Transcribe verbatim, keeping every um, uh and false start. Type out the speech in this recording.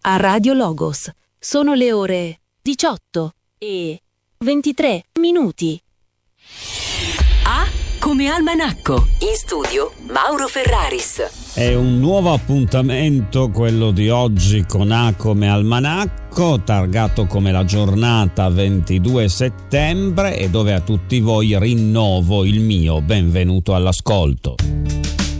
a Radio Logos. Sono le ore diciotto e ventitré minuti. A come almanacco. In studio Mauro Ferraris. È un nuovo appuntamento quello di oggi con A come almanacco, targato come la giornata ventidue settembre, e dove a tutti voi rinnovo il mio benvenuto all'ascolto.